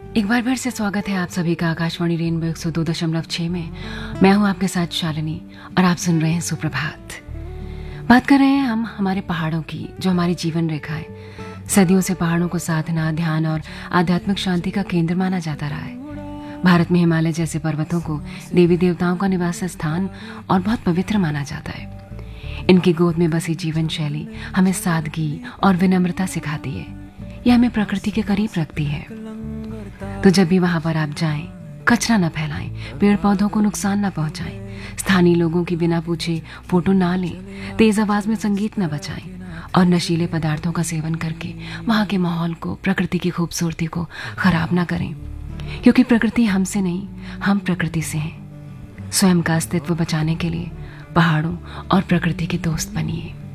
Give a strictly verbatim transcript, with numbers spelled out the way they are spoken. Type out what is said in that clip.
एक बार फिर से स्वागत है आप सभी का आकाशवाणी रेनबो एक सौ दो दशमलव छह में। मैं हूं आपके साथ शालिनी और आप सुन रहे हैं सुप्रभात। बात कर रहे हैं हम हमारे पहाड़ों की, जो हमारी जीवन रेखा है। सदियों से पहाड़ों को साधना, ध्यान और आध्यात्मिक शांति का केंद्र माना जाता रहा है। भारत में हिमालय जैसे पर्वतों को देवी देवताओं का निवास स्थान और बहुत पवित्र माना जाता है। इनकी गोद में बसी जीवन शैली हमें सादगी और विनम्रता सिखाती है। यह हमें प्रकृति के करीब रखती है। तो जब भी वहां पर आप जाएं, कचरा न फैलाएं, पेड़ पौधों को नुकसान न पहुंचाएं, स्थानीय लोगों की बिना पूछे फोटो ना लें, तेज आवाज में संगीत न बजाएं और नशीले पदार्थों का सेवन करके वहां के माहौल को, प्रकृति की खूबसूरती को खराब ना करें। क्योंकि प्रकृति हमसे नहीं, हम प्रकृति से हैं। स्वयं का अस्तित्व बचाने के लिए पहाड़ों और प्रकृति के दोस्त बनिए।